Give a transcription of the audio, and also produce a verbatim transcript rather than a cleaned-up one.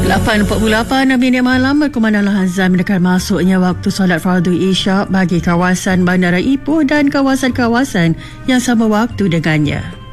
lapan empat puluh lapan minit malam, Berkumandanglah azan mendekati masuknya waktu solat fardu Isyak bagi kawasan Bandara Ipoh dan kawasan-kawasan yang sama waktu dengannya.